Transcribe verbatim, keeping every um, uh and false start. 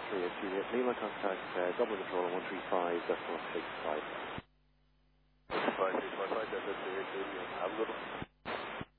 Juliet, Juliet, Lima, contact uh, Dublin Control on one three five decimal six five. five three five five, that's it, have a good one.